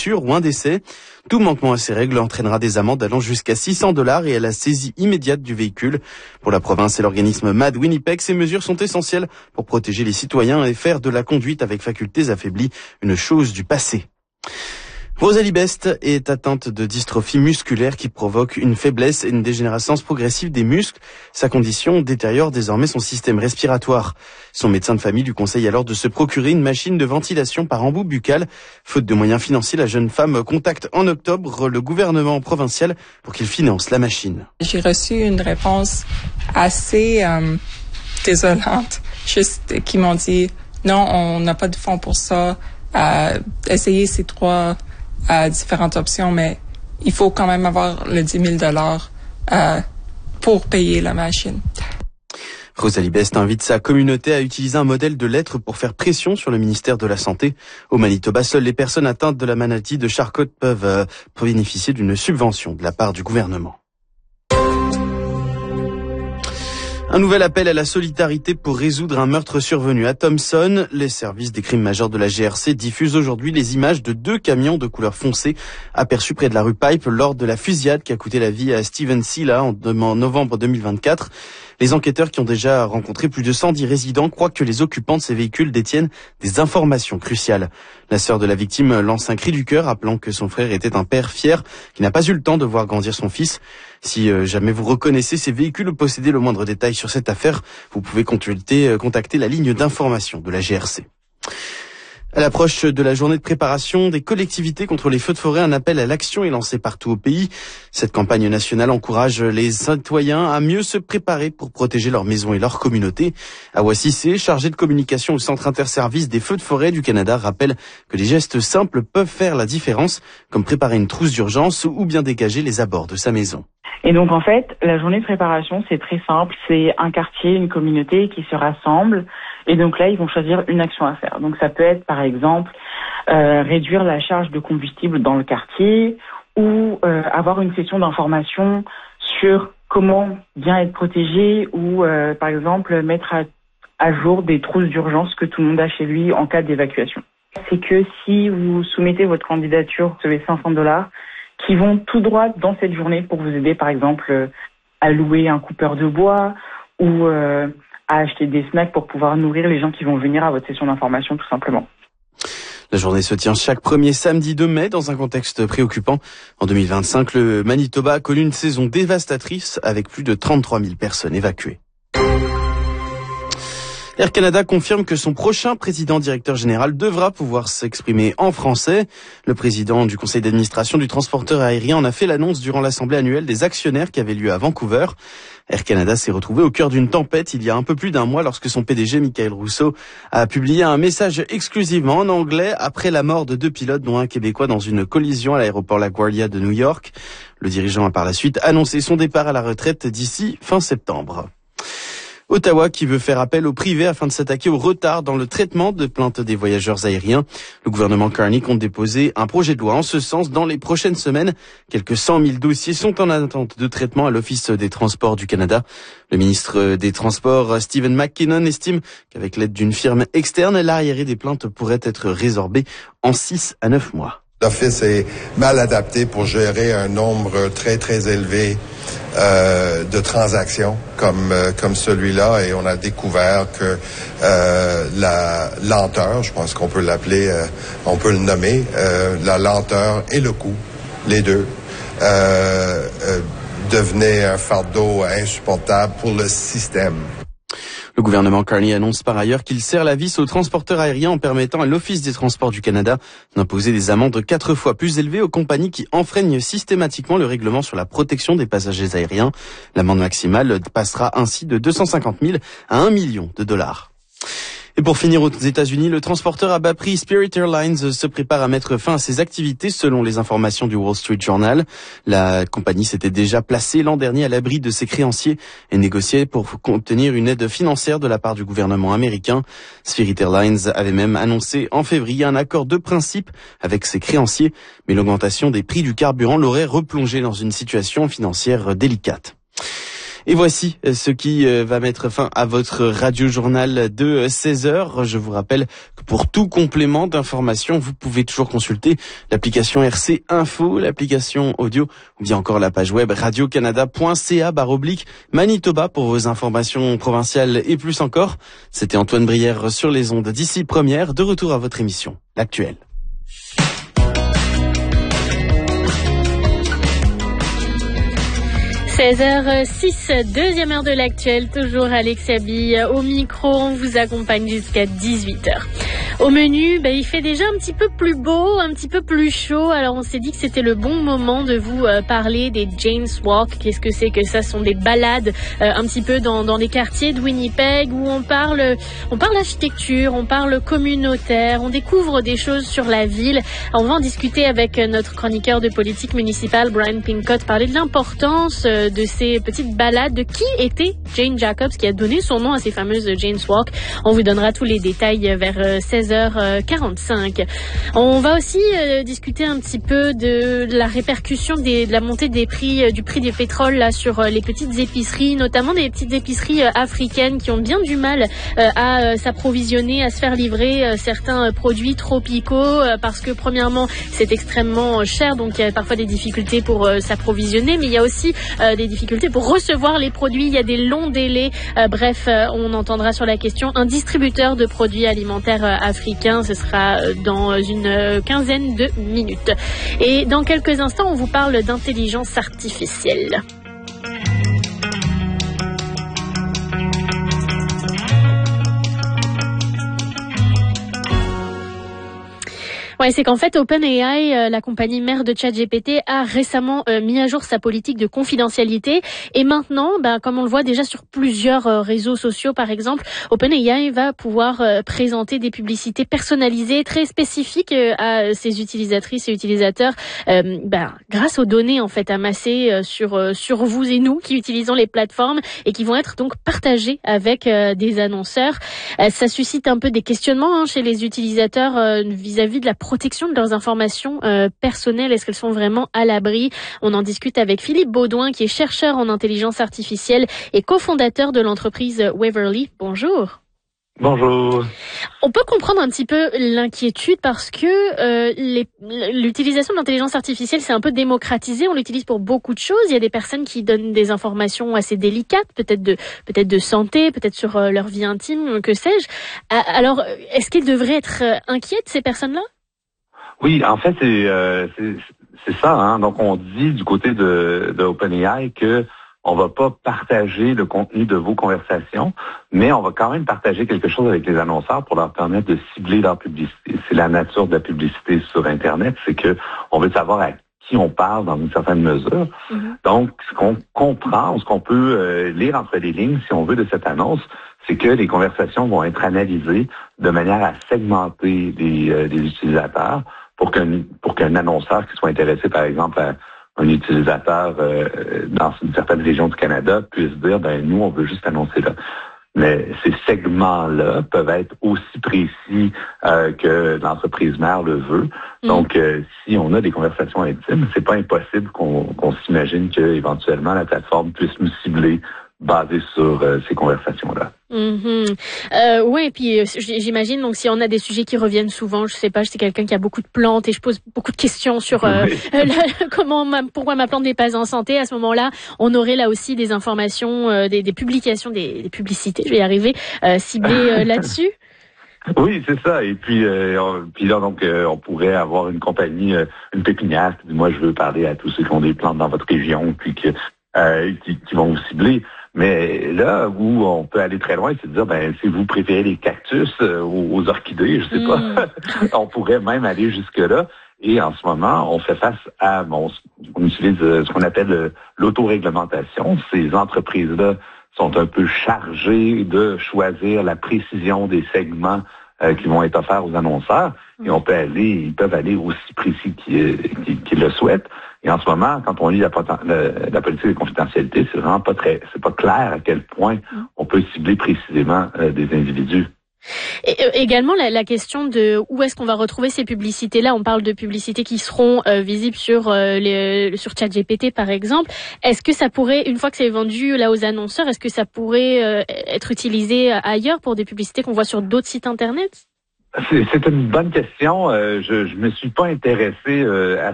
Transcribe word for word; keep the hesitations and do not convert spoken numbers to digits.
blessure ou un décès. Tout manquement à ces règles entraînera des amendes allant jusqu'à six cents dollars et à la saisie immédiate du véhicule. Pour la province et l'organisme M A D Winnipeg, ces mesures sont essentielles pour protéger les citoyens et faire de la conduite avec facultés affaiblies une chose du passé. Rosalie Best est atteinte de dystrophie musculaire qui provoque une faiblesse et une dégénérescence progressive des muscles. Sa condition détériore désormais son système respiratoire. Son médecin de famille lui conseille alors de se procurer une machine de ventilation par embout buccal. Faute de moyens financiers, la jeune femme contacte en octobre le gouvernement provincial pour qu'il finance la machine. J'ai reçu une réponse assez euh, désolante, juste qui m'ont dit non, on n'a pas de fonds pour ça. Euh, essayez ces trois à différentes options, mais il faut quand même avoir le dix mille dollars euh, pour payer la machine. Rosalie Best invite sa communauté à utiliser un modèle de lettres pour faire pression sur le ministère de la Santé. Au Manitoba, seules les personnes atteintes de la maladie de Charcot peuvent euh, bénéficier d'une subvention de la part du gouvernement. Un nouvel appel à la solidarité pour résoudre un meurtre survenu à Thompson. Les services des crimes majeurs de la G R C diffusent aujourd'hui les images de deux camions de couleur foncée aperçus près de la rue Pipe lors de la fusillade qui a coûté la vie à Steven Silla en novembre deux mille vingt-quatre. Les enquêteurs qui ont déjà rencontré plus de cent dix résidents croient que les occupants de ces véhicules détiennent des informations cruciales. La sœur de la victime lance un cri du cœur, appelant que son frère était un père fier qui n'a pas eu le temps de voir grandir son fils. Si euh, jamais vous reconnaissez ces véhicules ou possédez le moindre détail sur cette affaire, vous pouvez consulter, euh, contacter la ligne d'information de la G R C. À l'approche de la journée de préparation des collectivités contre les feux de forêt, un appel à l'action est lancé partout au pays. Cette campagne nationale encourage les citoyens à mieux se préparer pour protéger leur maison et leur communauté. Awa Cissé, chargé de communication au Centre interservice des feux de forêt du Canada, rappelle que des gestes simples peuvent faire la différence, comme préparer une trousse d'urgence ou bien dégager les abords de sa maison. Et donc en fait, la journée de préparation, c'est très simple, c'est un quartier, une communauté qui se rassemble. Et donc là, ils vont choisir une action à faire. Donc ça peut être, par exemple, euh, réduire la charge de combustible dans le quartier ou euh, avoir une session d'information sur comment bien être protégé ou, euh, par exemple, mettre à, à jour des trousses d'urgence que tout le monde a chez lui en cas d'évacuation. C'est que si vous soumettez votre candidature, vous recevez cinq cents dollars qui vont tout droit dans cette journée pour vous aider, par exemple, à louer un coupeur de bois ou... Euh, à acheter des snacks pour pouvoir nourrir les gens qui vont venir à votre session d'information, tout simplement. La journée se tient chaque premier samedi de mai dans un contexte préoccupant. En deux mille vingt-cinq, le Manitoba a connu une saison dévastatrice avec plus de trente-trois mille personnes évacuées. Air Canada confirme que son prochain président-directeur général devra pouvoir s'exprimer en français. Le président du conseil d'administration du transporteur aérien en a fait l'annonce durant l'assemblée annuelle des actionnaires qui avait lieu à Vancouver. Air Canada s'est retrouvé au cœur d'une tempête il y a un peu plus d'un mois lorsque son P D G, Michael Rousseau, a publié un message exclusivement en anglais après la mort de deux pilotes, dont un Québécois, dans une collision à l'aéroport LaGuardia de New York. Le dirigeant a par la suite annoncé son départ à la retraite d'ici fin septembre. Ottawa qui veut faire appel au privé afin de s'attaquer au retard dans le traitement de plaintes des voyageurs aériens. Le gouvernement Carney compte déposer un projet de loi en ce sens dans les prochaines semaines. Quelques cent mille dossiers sont en attente de traitement à l'Office des Transports du Canada. Le ministre des Transports, Stephen McKinnon, estime qu'avec l'aide d'une firme externe, l'arriéré des plaintes pourrait être résorbé en six à neuf mois. L'Office est mal adapté pour gérer un nombre très, très élevé euh, de transactions comme euh, comme celui-là, et on a découvert que euh, la lenteur, je pense qu'on peut l'appeler, euh, on peut le nommer, euh, la lenteur et le coût, les deux, euh, euh, devenaient un fardeau insupportable pour le système. Le gouvernement Carney annonce par ailleurs qu'il serre la vis aux transporteurs aériens en permettant à l'Office des Transports du Canada d'imposer des amendes quatre fois plus élevées aux compagnies qui enfreignent systématiquement le règlement sur la protection des passagers aériens. L'amende maximale passera ainsi de deux cent cinquante mille à un million de dollars. Et pour finir, aux États-Unis, le transporteur à bas prix Spirit Airlines se prépare à mettre fin à ses activités selon les informations du Wall Street Journal. La compagnie s'était déjà placée l'an dernier à l'abri de ses créanciers et négociait pour obtenir une aide financière de la part du gouvernement américain. Spirit Airlines avait même annoncé en février un accord de principe avec ses créanciers, mais l'augmentation des prix du carburant l'aurait replongé dans une situation financière délicate. Et voici ce qui va mettre fin à votre radio-journal de seize heures. Je vous rappelle que pour tout complément d'information, vous pouvez toujours consulter l'application R C Info, l'application audio ou bien encore la page web radio canada point c a barre oblique Manitoba pour vos informations provinciales et plus encore. C'était Antoine Brière sur les ondes d'ici première. De retour à votre émission, l'actuelle. seize heures six, deuxième heure de l'actuel, toujours Alex Abi au micro, on vous accompagne jusqu'à dix-huit heures. Au menu, ben, il fait déjà un petit peu plus beau, un petit peu plus chaud, alors on s'est dit que c'était le bon moment de vous euh, parler des Jane's Walk. Qu'est-ce que c'est que ça? Ce sont des balades euh, un petit peu dans, dans les quartiers de Winnipeg où on parle, on parle architecture, on parle communautaire, on découvre des choses sur la ville. Alors, on va en discuter avec notre chroniqueur de politique municipale, Brian Pincott, parler de l'importance euh, de ces petites balades, de qui était Jane Jacobs, qui a donné son nom à ces fameuses Jane's Walk. On vous donnera tous les détails vers seize heures quarante-cinq. On va aussi euh, discuter un petit peu de la répercussion des, de la montée des prix, euh, du prix des pétroles là, sur euh, les petites épiceries, notamment des petites épiceries euh, africaines qui ont bien du mal euh, à euh, s'approvisionner, à se faire livrer euh, certains euh, produits tropicaux euh, parce que premièrement c'est extrêmement euh, cher, donc il y a parfois des difficultés pour euh, s'approvisionner, mais il y a aussi euh, des difficultés pour recevoir les produits, il y a des longs délais. Euh, bref, euh, on entendra sur la question un distributeur de produits alimentaires euh, africains, ce sera euh, dans une euh, quinzaine de minutes. Et dans quelques instants, on vous parle d'intelligence artificielle. Ouais, c'est qu'en fait, OpenAI, euh, la compagnie mère de ChatGPT, a récemment euh, mis à jour sa politique de confidentialité. Et maintenant, bah, comme on le voit déjà sur plusieurs euh, réseaux sociaux, par exemple, OpenAI va pouvoir euh, présenter des publicités personnalisées très spécifiques euh, à ses utilisatrices et utilisateurs, euh, bah, grâce aux données en fait amassées euh, sur euh, sur vous et nous qui utilisons les plateformes et qui vont être donc partagées avec euh, des annonceurs. Euh, ça suscite un peu des questionnements hein, chez les utilisateurs euh, vis-à-vis de la protection de leurs informations euh, personnelles. Est-ce qu'elles sont vraiment à l'abri? On en discute avec Philippe Baudouin, qui est chercheur en intelligence artificielle et cofondateur de l'entreprise Waverly. Bonjour. Bonjour. On peut comprendre un petit peu l'inquiétude parce que euh, les, l'utilisation de l'intelligence artificielle s'est un peu démocratisée. On l'utilise pour beaucoup de choses. Il y a des personnes qui donnent des informations assez délicates, peut-être de peut-être de santé, peut-être sur euh, leur vie intime, que sais-je. Alors, est-ce qu'ils devraient être euh, inquiètes, ces personnes-là? Oui, en fait, c'est euh, c'est, c'est ça. Hein? Donc, on dit du côté de, de OpenAI que on va pas partager le contenu de vos conversations, mais on va quand même partager quelque chose avec les annonceurs pour leur permettre de cibler leur publicité. C'est la nature de la publicité sur Internet, c'est que on veut savoir à qui on parle dans une certaine mesure. Mm-hmm. Donc, ce qu'on comprend, ce qu'on peut euh, lire entre les lignes, si on veut, de cette annonce, c'est que les conversations vont être analysées de manière à segmenter des, euh, des utilisateurs pour qu'un pour qu'un annonceur qui soit intéressé, par exemple, à un utilisateur euh, dans une certaine région du Canada puisse dire, ben nous, on veut juste annoncer là. Mais ces segments-là peuvent être aussi précis euh, que l'entreprise mère le veut. Mmh. Donc, euh, si on a des conversations intimes, c'est pas impossible qu'on, qu'on s'imagine qu'éventuellement la plateforme puisse nous cibler basé sur euh, ces conversations-là. Mm-hmm. Euh, oui, et puis euh, j'imagine, donc si on a des sujets qui reviennent souvent, je sais pas, je suis quelqu'un qui a beaucoup de plantes et je pose beaucoup de questions sur euh, oui. euh, la, comment, ma, pourquoi ma plante n'est pas en santé, à ce moment-là, on aurait là aussi des informations, euh, des, des publications, des, des publicités, je vais y arriver, euh, ciblées euh, là-dessus. Oui, c'est ça. Et puis, euh, on, puis là, donc, euh, on pourrait avoir une compagnie, euh, une pépinière qui dit, moi, je veux parler à tous ceux qui ont des plantes dans votre région, puis que, euh, qui, qui vont vous cibler. Mais là où on peut aller très loin, c'est de dire, ben, si vous préférez les cactus euh, aux, aux orchidées, je sais mmh. pas, on pourrait même aller jusque-là. Et en ce moment, on fait face à, bon, on utilise ce qu'on appelle l'autoréglementation. Ces entreprises-là sont un peu chargées de choisir la précision des segments euh, qui vont être offerts aux annonceurs. Et on peut aller, ils peuvent aller aussi précis qu'ils, qu'ils, qu'ils le souhaitent. Et en ce moment, quand on lit la, la, la politique de confidentialité, c'est vraiment pas très, c'est pas clair à quel point on peut cibler précisément euh, des individus. Et euh, également la, la question de où est-ce qu'on va retrouver ces publicités-là. On parle de publicités qui seront euh, visibles sur euh, les, sur ChatGPT par exemple. Est-ce que ça pourrait, une fois que c'est vendu là aux annonceurs, est-ce que ça pourrait euh, être utilisé ailleurs pour des publicités qu'on voit sur d'autres sites internet? C'est, c'est une bonne question. Euh, je, je me suis pas intéressé euh, à